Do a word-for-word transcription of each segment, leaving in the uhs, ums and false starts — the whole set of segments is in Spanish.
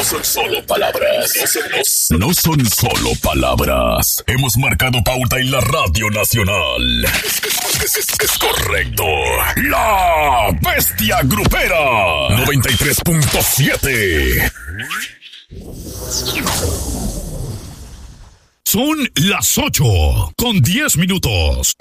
no son solo palabras. No son, no, no son solo palabras. Hemos marcado pauta en la Radio Nacional. Es, es, es, es correcto. La Bestia Grupera. noventa y tres punto siete. Son las ocho con diez minutos.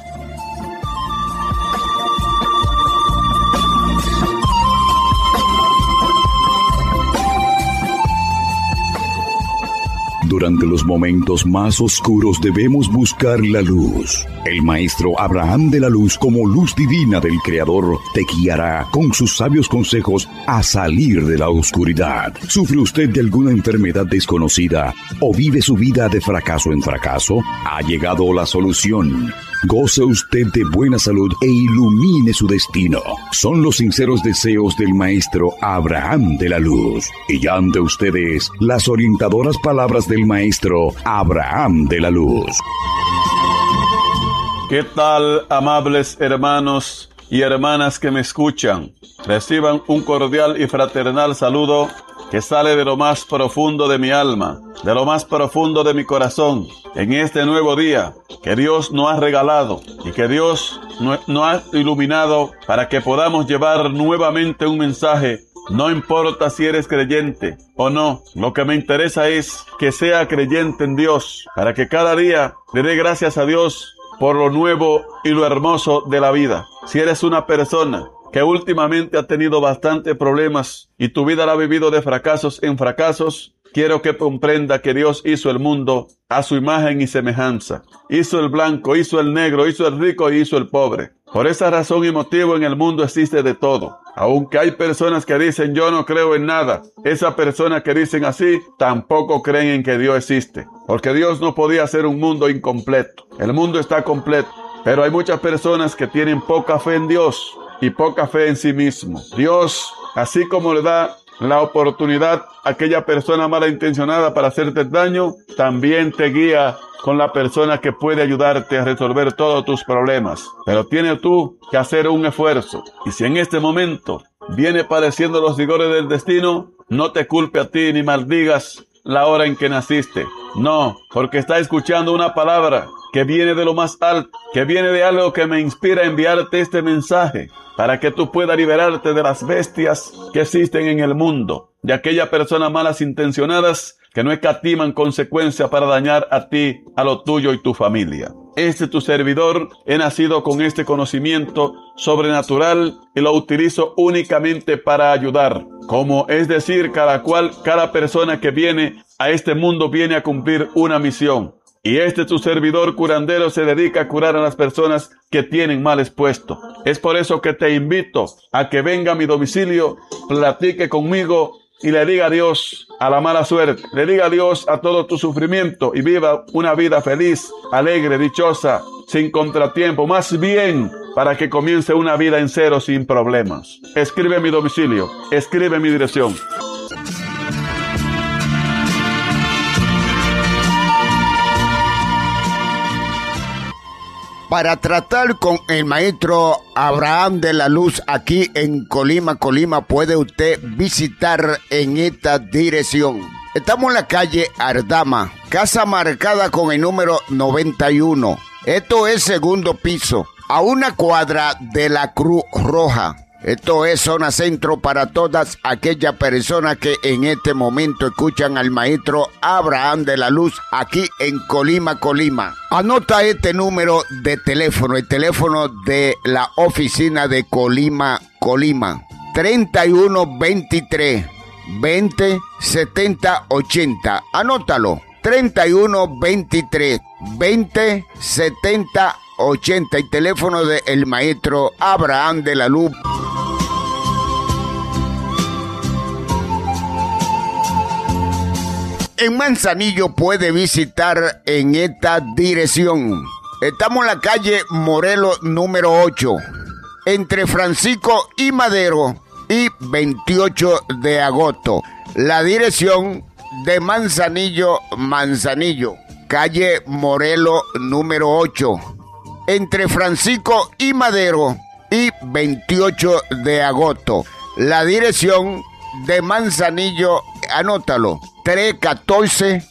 Durante los momentos más oscuros debemos buscar la luz. El maestro Abraham de la Luz, como luz divina del Creador, te guiará con sus sabios consejos a salir de la oscuridad. ¿Sufre usted de alguna enfermedad desconocida o vive su vida de fracaso en fracaso? Ha llegado la solución. Goce usted de buena salud e ilumine su destino. Son los sinceros deseos del maestro Abraham de la Luz. Y ya ante ustedes las orientadoras palabras del maestro Abraham de la Luz. ¿Qué tal, amables hermanos y hermanas que me escuchan? Reciban un cordial y fraternal saludo que sale de lo más profundo de mi alma, de lo más profundo de mi corazón, en este nuevo día que Dios nos ha regalado y que Dios nos ha iluminado para que podamos llevar nuevamente un mensaje. No importa si eres creyente o no, lo que me interesa es que sea creyente en Dios, para que cada día le dé gracias a Dios por lo nuevo y lo hermoso de la vida. Si eres una persona que últimamente ha tenido bastantes problemas y tu vida la ha vivido de fracasos en fracasos, quiero que comprenda que Dios hizo el mundo a su imagen y semejanza. Hizo el blanco, hizo el negro, hizo el rico y hizo el pobre. Por esa razón y motivo en el mundo existe de todo. Aunque hay personas que dicen yo no creo en nada, esas personas que dicen así tampoco creen en que Dios existe. Porque Dios no podía hacer un mundo incompleto. El mundo está completo. Pero hay muchas personas que tienen poca fe en Dios y poca fe en sí mismo. Dios, así como le da la oportunidad a aquella persona malintencionada para hacerte daño, también te guía con la persona que puede ayudarte a resolver todos tus problemas. Pero tienes tú que hacer un esfuerzo. Y si en este momento viene padeciendo los rigores del destino, no te culpe a ti ni maldigas la hora en que naciste. No, porque está escuchando una palabra que viene de lo más alto, que viene de algo que me inspira a enviarte este mensaje, para que tú puedas liberarte de las bestias que existen en el mundo, de aquellas personas malas intencionadas que no escatiman consecuencias para dañar a ti, a lo tuyo y tu familia. Este tu servidor he nacido con este conocimiento sobrenatural y lo utilizo únicamente para ayudar. Como es decir, cada cual, cada persona que viene a este mundo viene a cumplir una misión. Y este tu servidor curandero se dedica a curar a las personas que tienen mal expuesto. Es por eso que te invito a que venga a mi domicilio, platique conmigo y le diga adiós a la mala suerte, le diga adiós a todo tu sufrimiento y viva una vida feliz, alegre, dichosa, sin contratiempo, más bien para que comience una vida en cero sin problemas. Escribe mi domicilio, escribe mi dirección. Para tratar con el maestro Abraham de la Luz aquí en Colima, Colima, puede usted visitar en esta dirección. Estamos en la calle Ardama, casa marcada con el número noventa y uno. Esto es segundo piso, a una cuadra de la Cruz Roja. Esto es zona centro para todas aquellas personas que en este momento escuchan al maestro Abraham de la Luz aquí en Colima, Colima. Anota este número de teléfono, el teléfono de la oficina de Colima, Colima. treinta y uno veintitrés veinte setenta ochenta. Anótalo. treinta y uno veintitrés veinte setenta ochenta. El teléfono del maestro Abraham de la Luz. En Manzanillo puede visitar en esta dirección. Estamos en la calle Morelos número ocho, entre Francisco y Madero y veintiocho de agosto. La dirección de Manzanillo, Manzanillo, calle Morelos número ocho, entre Francisco y Madero y veintiocho de agosto. La dirección de Manzanillo, anótalo, tres uno cuatro,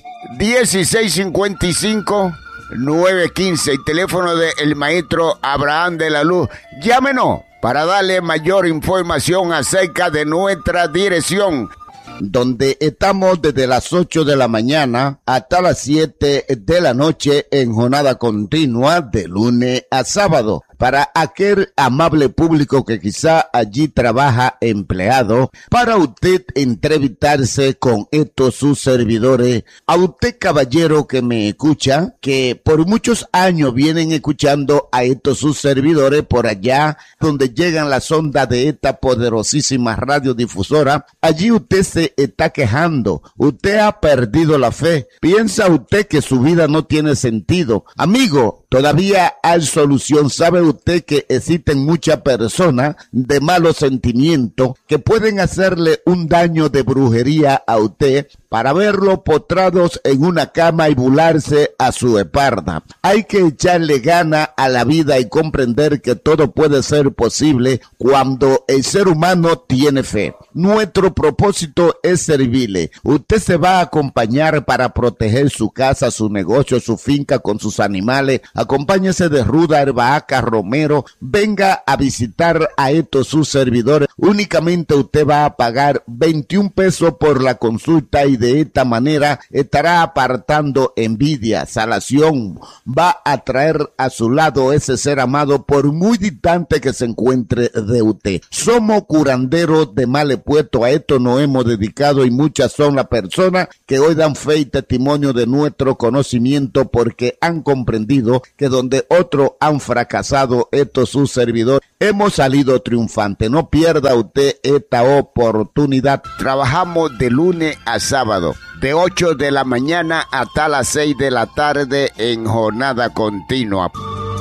uno seis cinco cinco, nueve uno cinco, el teléfono del maestro Abraham de la Luz. Llámenos para darle mayor información acerca de nuestra dirección, donde estamos desde las ocho de la mañana hasta las siete de la noche en jornada continua de lunes a sábado. Para aquel amable público que quizá allí trabaja empleado, para usted entrevistarse con estos sus servidores, a usted caballero que me escucha, que por muchos años vienen escuchando a estos sus servidores por allá donde llegan las ondas de esta poderosísima radiodifusora, allí usted se está quejando, usted ha perdido la fe, piensa usted que su vida no tiene sentido. Amigo, todavía hay solución. ¿Sabe usted que existen muchas personas de malos sentimientos que pueden hacerle un daño de brujería a usted para verlo postrados en una cama y burlarse a su espalda? Hay que echarle gana a la vida y comprender que todo puede ser posible cuando el ser humano tiene fe. Nuestro propósito es servirle. Usted se va a acompañar para proteger su casa, su negocio, su finca con sus animales. Acompáñese de Ruda, Herbahaca, Romero. Venga a visitar a estos sus servidores. Únicamente usted va a pagar veintiún pesos por la consulta y de esta manera estará apartando envidia, salación. Va a traer a su lado ese ser amado por muy distante que se encuentre de usted. Somos curanderos de males puestos. A esto nos hemos dedicado y muchas son las personas que hoy dan fe y testimonio de nuestro conocimiento porque han comprendido que donde otros han fracasado, estos sus servidores hemos salido triunfantes. No pierda usted esta oportunidad. Trabajamos de lunes a sábado, de ocho de la mañana hasta las seis de la tarde en jornada continua.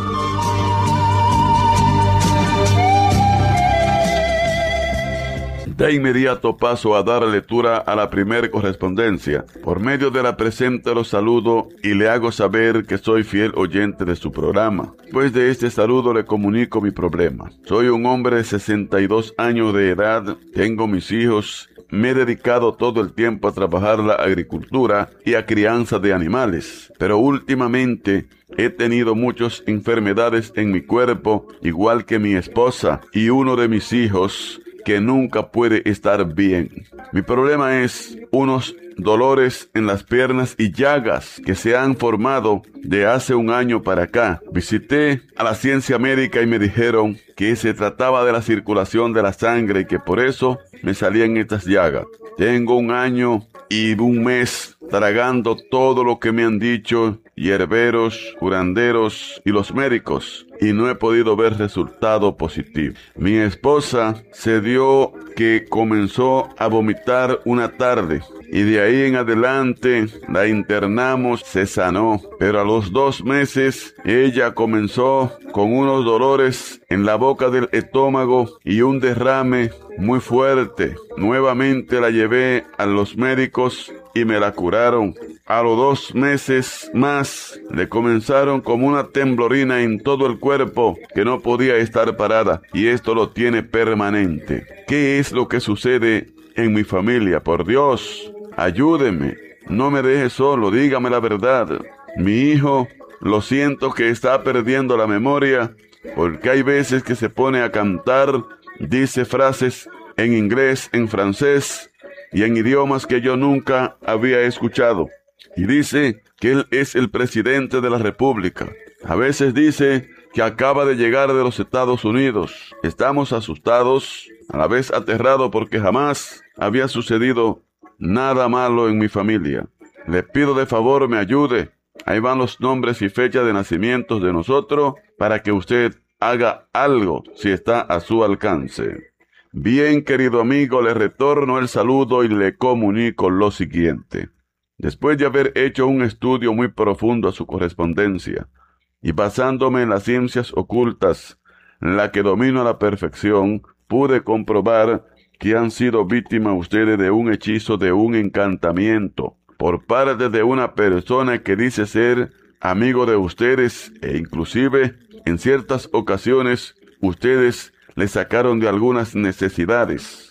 De inmediato paso a dar lectura a la primer correspondencia. Por medio de la presente los saludo y le hago saber que soy fiel oyente de su programa. Pues de este saludo le comunico mi problema. Soy un hombre de sesenta y dos años de edad, tengo mis hijos, me he dedicado todo el tiempo a trabajar la agricultura y a crianza de animales. Pero últimamente he tenido muchas enfermedades en mi cuerpo, igual que mi esposa y uno de mis hijos, que nunca puede estar bien. Mi problema es unos dolores en las piernas y llagas que se han formado de hace un año para acá. Visité a la ciencia médica y me dijeron que se trataba de la circulación de la sangre y que por eso me salían estas llagas. Tengo un año y un mes tragando todo lo que me han dicho hierberos, curanderos y los médicos, y no he podido ver resultado positivo. Mi esposa se dio que comenzó a vomitar una tarde y de ahí en adelante la internamos, se sanó, pero a los dos meses ella comenzó con unos dolores en la boca del estómago y un derrame muy fuerte. Nuevamente la llevé a los médicos y me la curaron. A los dos meses más le comenzaron como una temblorina en todo el cuerpo que no podía estar parada, y esto lo tiene permanente. ¿Qué es lo que sucede en mi familia? Por Dios, ayúdeme, no me deje solo, dígame la verdad. Mi hijo, lo siento que está perdiendo la memoria, porque hay veces que se pone a cantar, dice frases en inglés, en francés y en idiomas que yo nunca había escuchado. Y dice que él es el presidente de la República. A veces dice que acaba de llegar de los Estados Unidos. Estamos asustados, a la vez aterrados, porque jamás había sucedido nada malo en mi familia. Le pido de favor me ayude. Ahí van los nombres y fechas de nacimiento de nosotros para que usted haga algo si está a su alcance. Bien, querido amigo, le retorno el saludo y le comunico lo siguiente. Después de haber hecho un estudio muy profundo a su correspondencia y basándome en las ciencias ocultas, en la que domino a la perfección, pude comprobar que han sido víctimas ustedes de un hechizo, de un encantamiento, por parte de una persona que dice ser amigo de ustedes, e inclusive en ciertas ocasiones ustedes le sacaron de algunas necesidades.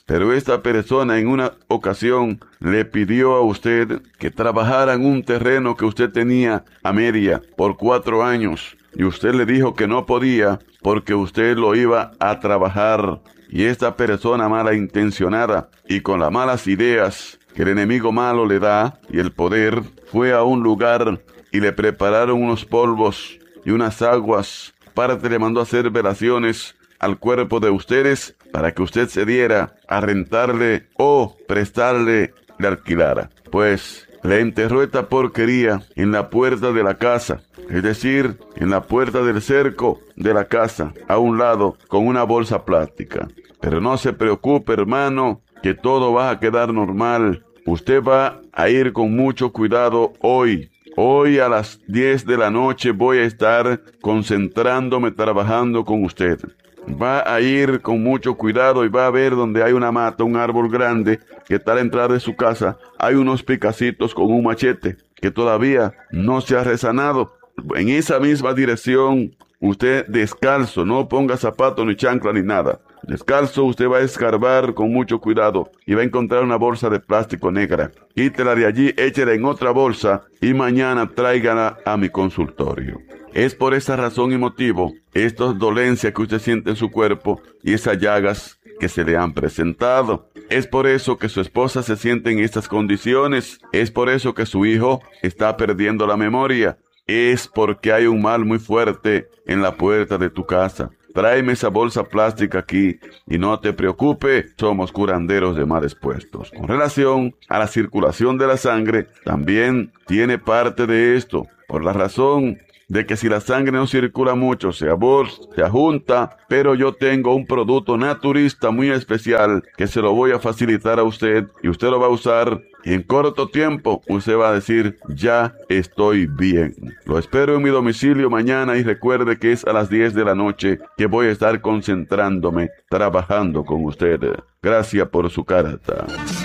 Pero esta persona en una ocasión le pidió a usted que trabajara en un terreno que usted tenía a media por cuatro años. Y usted le dijo que no podía porque usted lo iba a trabajar. Y esta persona malintencionada y con las malas ideas que el enemigo malo le da y el poder, fue a un lugar y le prepararon unos polvos y unas aguas. Aparte le mandó a hacer velaciones al cuerpo de ustedes para que usted se diera a rentarle o prestarle, le alquilara. Pues le enterró esta porquería en la puerta de la casa, es decir, en la puerta del cerco de la casa, a un lado, con una bolsa plástica. Pero no se preocupe, hermano, que todo va a quedar normal. Usted va a ir con mucho cuidado hoy. Hoy a las diez de la noche voy a estar concentrándome, trabajando con usted. Va a ir con mucho cuidado y va a ver donde hay una mata, un árbol grande, que está a la entrada de su casa. Hay unos picacitos con un machete que todavía no se ha resanado. En esa misma dirección, usted descalzo, no ponga zapato ni chancla ni nada. Descalzo, usted va a escarbar con mucho cuidado y va a encontrar una bolsa de plástico negra. Quítela de allí, échela en otra bolsa y mañana tráigala a mi consultorio. Es por esa razón y motivo, estas dolencias que usted siente en su cuerpo y esas llagas que se le han presentado. Es por eso que su esposa se siente en estas condiciones. Es por eso que su hijo está perdiendo la memoria. Es porque hay un mal muy fuerte en la puerta de tu casa. Tráeme esa bolsa plástica aquí y no te preocupe, somos curanderos de males puestos. Con relación a la circulación de la sangre, también tiene parte de esto, por la razón de que si la sangre no circula mucho, se aborta, se ajunta, pero yo tengo un producto naturista muy especial que se lo voy a facilitar a usted y usted lo va a usar y en corto tiempo usted va a decir, ya estoy bien. Lo espero en mi domicilio mañana y recuerde que es a las diez de la noche que voy a estar concentrándome, trabajando con usted. Gracias por su carta.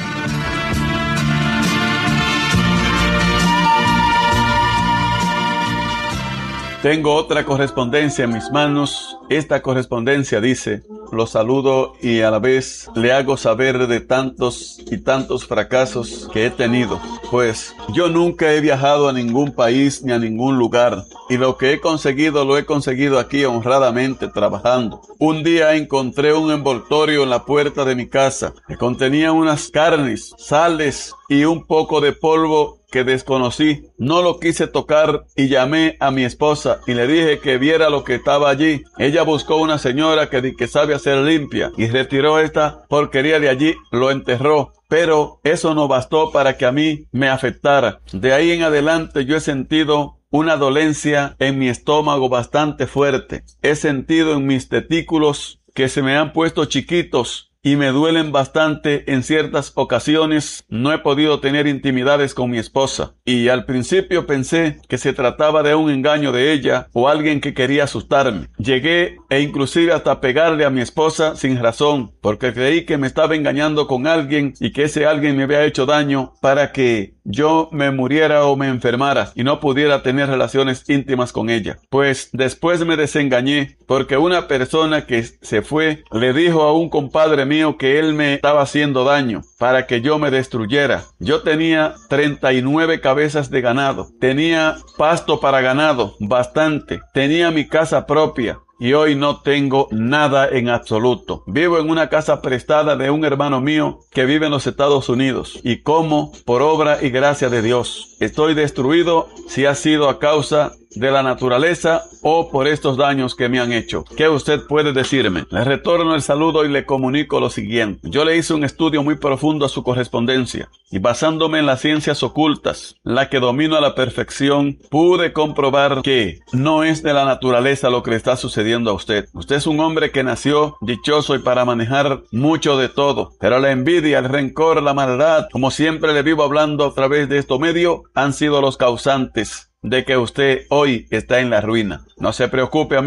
Tengo otra correspondencia en mis manos. Esta correspondencia dice, lo saludo y a la vez le hago saber de tantos y tantos fracasos que he tenido. Pues yo nunca he viajado a ningún país ni a ningún lugar. Y lo que he conseguido lo he conseguido aquí honradamente trabajando. Un día encontré un envoltorio en la puerta de mi casa que contenía unas carnes, sales y un poco de polvo que desconocí. No lo quise tocar y llamé a mi esposa y le dije que viera lo que estaba allí. Ella buscó una señora que, que sabe hacer limpia y retiró esta porquería de allí, lo enterró. Pero eso no bastó para que a mí me afectara. De ahí en adelante yo he sentido una dolencia en mi estómago bastante fuerte. He sentido en mis testículos que se me han puesto chiquitos y me duelen bastante en ciertas ocasiones. No he podido tener intimidades con mi esposa. Y al principio pensé que se trataba de un engaño de ella o alguien que quería asustarme. Llegué e inclusive hasta pegarle a mi esposa sin razón, porque creí que me estaba engañando con alguien y que ese alguien me había hecho daño para que yo me muriera o me enfermara y no pudiera tener relaciones íntimas con ella. Pues después me desengañé porque una persona que se fue le dijo a un compadre mío que él me estaba haciendo daño para que yo me destruyera. Yo tenía treinta y nueve cabezas de ganado, tenía pasto para ganado, bastante, tenía mi casa propia. Y hoy no tengo nada en absoluto. Vivo en una casa prestada de un hermano mío que vive en los Estados Unidos. Y como por obra y gracia de Dios. Estoy destruido si ha sido a causa de la naturaleza o por estos daños que me han hecho. ¿Qué usted puede decirme? Le retorno el saludo y le comunico lo siguiente. Yo le hice un estudio muy profundo a su correspondencia y basándome en las ciencias ocultas, la que domino a la perfección, pude comprobar que no es de la naturaleza lo que le está sucediendo a usted. Usted es un hombre que nació dichoso y para manejar mucho de todo, pero la envidia, el rencor, la maldad, como siempre le vivo hablando a través de estos medios, han sido los causantes de que usted hoy está en la ruina. No se preocupe, amigo.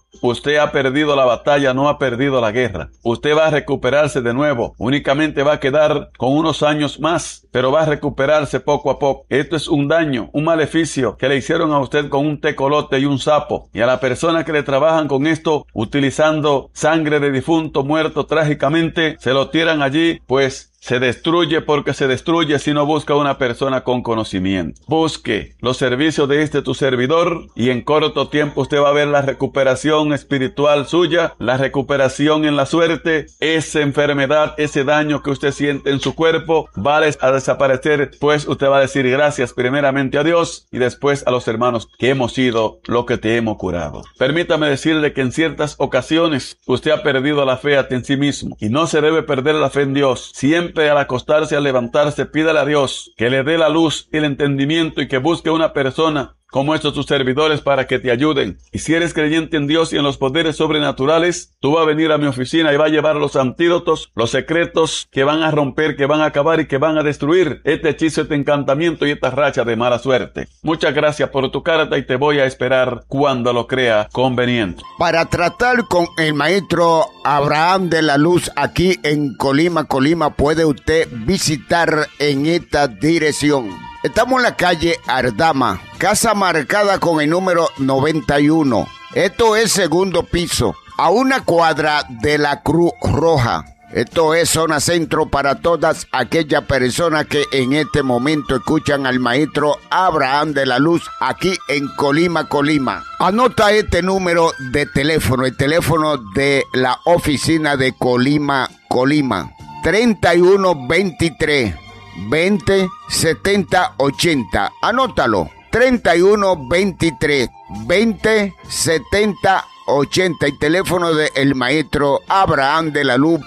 Usted ha perdido la batalla, no ha perdido la guerra. Usted va a recuperarse de nuevo. Únicamente va a quedar con unos años más, pero va a recuperarse poco a poco. Esto es un daño, un maleficio que le hicieron a usted con un tecolote y un sapo. Y a la persona que le trabajan con esto, utilizando sangre de difunto muerto trágicamente, se lo tiran allí, pues se destruye porque se destruye si no busca una persona con conocimiento. Busque los servicios de este tu servidor y en corto tiempo usted va a ver la recuperación espiritual suya, la recuperación en la suerte. Esa enfermedad, ese daño que usted siente en su cuerpo va a desaparecer, pues usted va a decir gracias primeramente a Dios y después a los hermanos que hemos sido lo que te hemos curado. Permítame decirle que en ciertas ocasiones usted ha perdido la fe en sí mismo y no se debe perder la fe en Dios. Siempre al acostarse, al levantarse, pídale a Dios que le dé la luz y el entendimiento y que busque una persona como estos tus servidores para que te ayuden. Y si eres creyente en Dios y en los poderes sobrenaturales, tú vas a venir a mi oficina y vas a llevar los antídotos, los secretos que van a romper, que van a acabar y que van a destruir este hechizo, este encantamiento y esta racha de mala suerte. Muchas gracias por tu carta y te voy a esperar cuando lo crea conveniente. Para tratar con el maestro Abraham de la Luz aquí en Colima, Colima, puede usted visitar en esta dirección. Estamos en la calle Ardama, casa marcada con el número noventa y uno. Esto es segundo piso, a una cuadra de la Cruz Roja. Esto es zona centro para todas aquellas personas que en este momento escuchan al maestro Abraham de la Luz aquí en Colima, Colima. Anota este número de teléfono, el teléfono de la oficina de Colima, Colima. treinta y uno veintitrés. veinte setenta ochenta. Anótalo. treinta y uno veintitrés veinte setenta ochenta. Y teléfono del maestro Abraham de la Luz.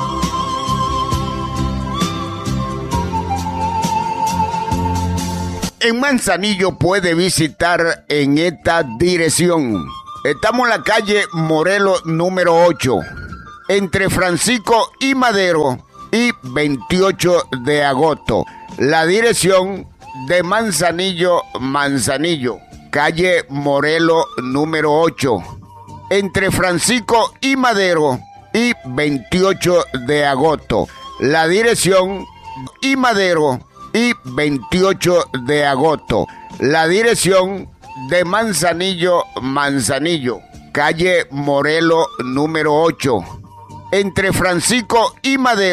En Manzanillo puede visitar en esta dirección. Estamos en la calle Morelos número ocho, entre Francisco y Madero y veintiocho de agosto. La dirección de Manzanillo, Manzanillo, calle Morelos número ocho, entre Francisco y Madero y veintiocho de agosto. La dirección y Madero y veintiocho de agosto. La dirección de Manzanillo, Manzanillo, calle Morelos número ocho, entre Francisco y Madero.